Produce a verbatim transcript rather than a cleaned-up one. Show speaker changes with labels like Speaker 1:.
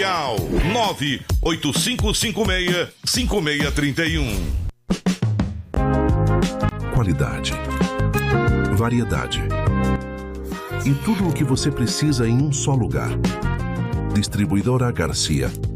Speaker 1: nove oito cinco cinco seis cinco seis três um.
Speaker 2: Qualidade, variedade e tudo o que você precisa em um só lugar. Distribuidora Garcia.